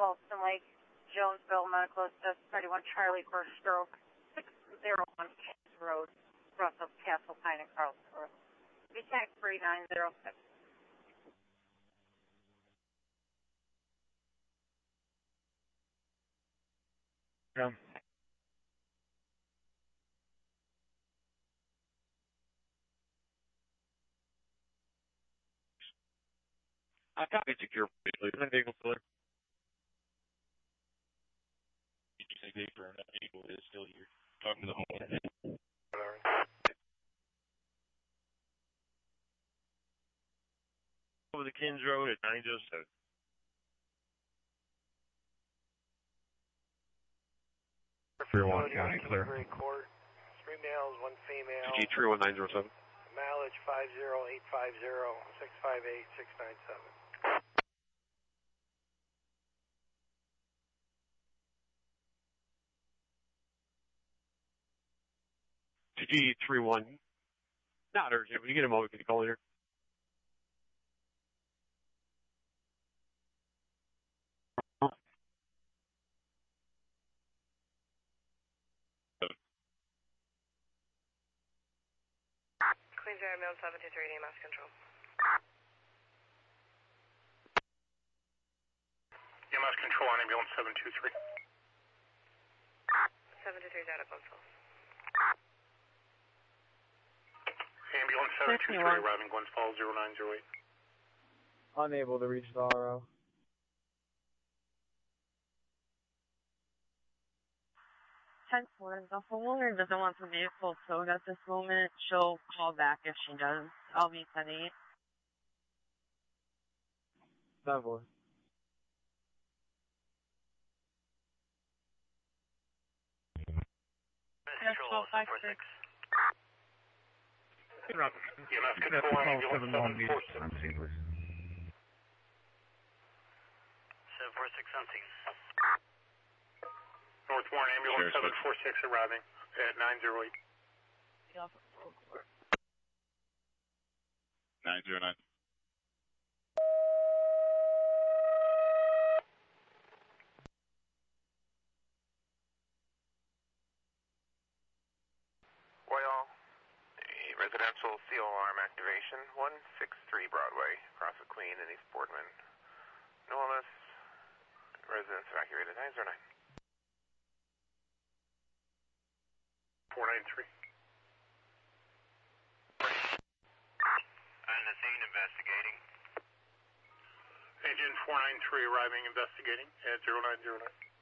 Walton Lake, Jonesville, Medical Assist, 31 Charlie for a stroke, 601 Cass Road, Russell, Castle Pine, and Carlsboro. VTAC 3906. Yeah. I copy secure, please. Is that vehicle still there? Did you say paper and that vehicle is still here? Talking to the home. Over the Kins Road at 907. One County clear. Court. 3 males, 1 female. GG 31907. Mileage 50850 658 697. GG 31. Not urgent. When you get a moment, can you call in here? Queens Air Ambulance 723 EMS control. EMS control on ambulance 723. 723 data console. Ambulance 723 arriving Glens Falls 0908. Unable to reach the RO. The homeowner doesn't want the vehicle towed at this moment. She'll call back if she does. I'll be 10-8. 7-4. Control 746. EMS control on ambulance 746. 746 on scene. North Warren ambulance 746 arriving at 908. 909. Well, a residential seal alarm activation, 163 Broadway, across the Queen and East Boardman. No illness. Residents evacuated. 909. 493. On the scene, investigating. Agent 493 arriving, investigating at 0909.